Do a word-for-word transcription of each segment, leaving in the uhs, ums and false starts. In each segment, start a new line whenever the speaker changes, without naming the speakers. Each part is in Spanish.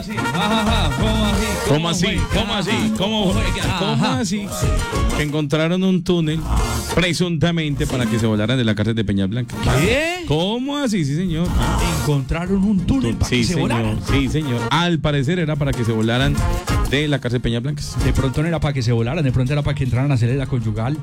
Sí. Ajá, ajá, ¿cómo así?
¿Cómo así? ¿Cómo así? ¿Cómo, ¿Cómo así? Que encontraron un túnel presuntamente para que se volaran de la cárcel de Peñasblanca.
¿Qué?
¿Cómo así? Sí, señor.
Encontraron un túnel para
Sí,
que se
señor.
volaran.
Sí, señor. Al parecer era para que se volaran de la cárcel de Peñasblanca.
De pronto no era para que se volaran, de pronto era para que entraran a hacerle la conyugal.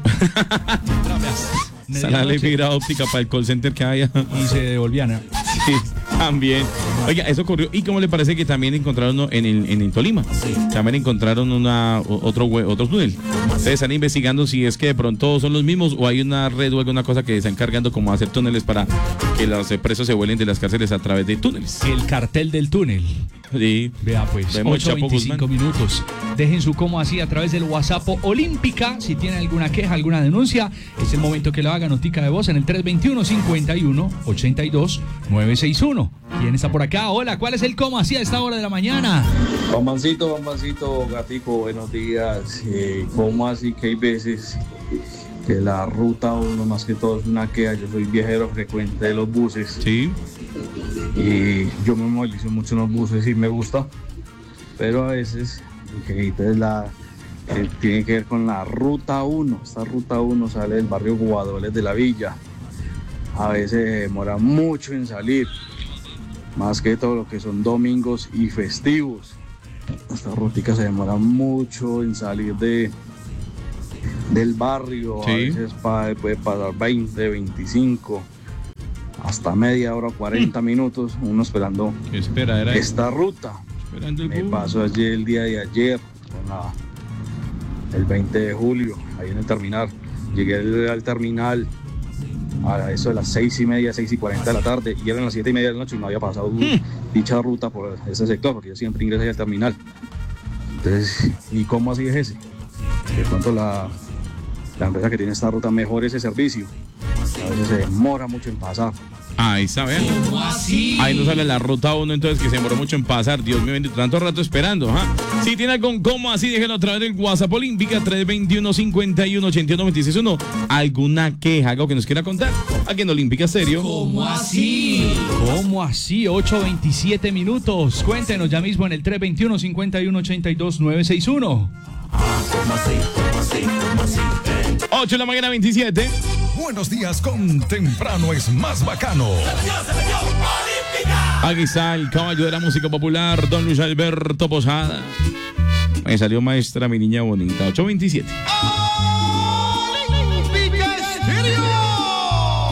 Está la ley fibra óptica para el call center que haya.
Y se devolvían.
Sí, también. Oiga, eso ocurrió. ¿Y cómo le parece que también encontraron uno en el, en el Tolima? Sí. También encontraron una, otro, otro túnel. Ustedes están investigando si es que de pronto son los mismos o hay una red o alguna cosa que está encargando como hacer túneles para que los presos se vuelen de las cárceles a través de túneles.
El cartel del túnel.
Sí.
Vea pues, ocho veinticinco minutos. Dejen su cómo así a través del WhatsApp Olímpica. Si tienen alguna queja, alguna denuncia, es el momento que lo hagan. Notica de voz en el tres veintiuno, cincuenta y uno, ochenta y dos, novecientos sesenta y uno. ¿Quién está por acá? Hola, ¿cuál es el cómo así a esta hora de la mañana?
Bambancito, Bambancito, gatico, buenos días. Eh, ¿Cómo así que hay veces que la ruta uno más que todo es una queja? Yo soy viajero frecuente de los buses.
Sí.
Y yo me movilizo mucho en los buses y me gusta. Pero a veces que es la que tiene que ver con la ruta uno. Esta ruta uno sale del barrio Guadoles de la Villa. A veces demora mucho en salir, más que todo lo que son domingos y festivos. Esta rutica se demora mucho en salir de del barrio. Sí. A veces pa, puede pasar veinte, veinticinco, hasta media hora, cuarenta minutos, uno esperando
espera, era
esta ruta.
Esperando el
Me
bus.
pasó ayer, el día de ayer, con la, el veinte de julio, ahí en el terminal. Llegué al, al terminal a eso de las seis y media, seis y cuarenta de la tarde, y eran las siete y media de la noche y no había pasado mm. dicha ruta por ese sector, porque yo siempre ingreso ahí al terminal. Entonces, ¿y cómo así es ese? De pronto la, la empresa que tiene esta ruta mejora ese servicio. A veces se demora mucho en pasar.
Ahí está, vean. Ahí no sale la ruta uno, entonces que se demoró mucho en pasar. Dios mío, bendito, tanto rato esperando. ¿Ah? Si tiene algo como así, déjenlo a través del WhatsApp Olímpica tres veintiuno, cincuenta y uno, ochenta y uno, veintiséis uno. ¿Alguna queja, algo que nos quiera contar? Aquí en Olímpica Estéreo.
¿Cómo así? ¿Cómo así? ocho veintisiete minutos. Cuéntenos ya mismo en el tres veintiuno, cincuenta y uno, ochenta y dos, novecientos sesenta y uno.
ocho de la mañana, veintisiete.
Buenos días con Temprano es más bacano.
Aquí está el caballo de la música popular, don Luis Alberto Posada. Me salió maestra mi niña bonita. ocho veintisiete.